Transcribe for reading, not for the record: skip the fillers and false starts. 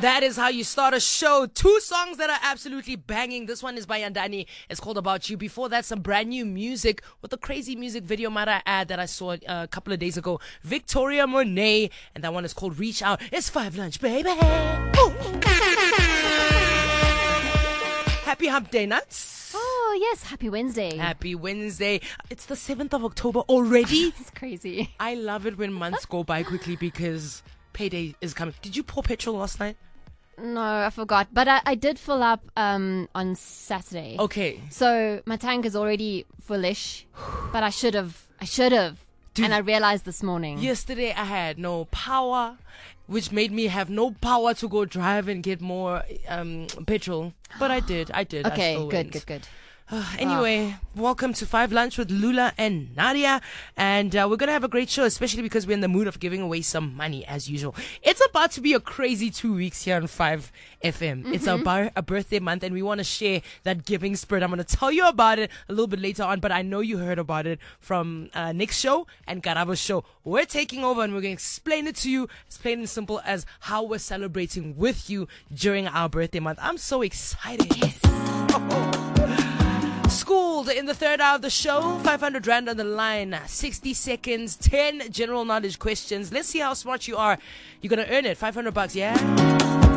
That is how you start a show. Two songs that are absolutely banging. This one is by Yandani. It's called About You. Before that, some brand new music with a crazy music video, might I add, that I saw a couple of days ago. Victoria Monet. And that one is called Reach Out. It's 5 Lunch, baby. Ooh. Happy Hump Day, Nuts. Oh, yes. Happy Wednesday. Happy Wednesday. It's the 7th of October already. It's crazy. I love it when months go by quickly because payday is coming. Did you pour petrol last night? No, I forgot. But I did fill up on Saturday. Okay. So my tank is already fullish. But I should have. Dude, and I realized this morning. Yesterday I had no power, which made me have no power to go drive and get more petrol. But I did. Okay, I good. Anyway, welcome to 5 Lunch with Lula and Nadia. And we're going to have a great show, especially because we're in the mood of giving away some money as usual. It's about to be a crazy 2 weeks here on 5 FM. It's a birthday month and we want to share that giving spirit. I'm going to tell you about it a little bit later on, but I know you heard about it from Nick's show and Karabo's show. We're taking over and we're going to explain it to you. It's plain and simple as how we're celebrating with you during our birthday month. I'm so excited. Yes. Schooled in the third hour of the show, 500 Rand on the line, 60 seconds, 10 general knowledge questions. Let's see how smart you are. You're going to earn it, 500 bucks, yeah?